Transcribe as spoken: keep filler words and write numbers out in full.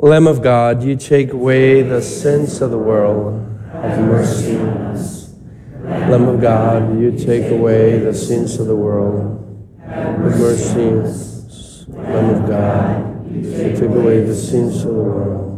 Lamb of God, you take away the sins of the world, have mercy on us. Lamb of God, you take away the sins of the world, have mercy on us. Lamb of God, you take away the sins of the world,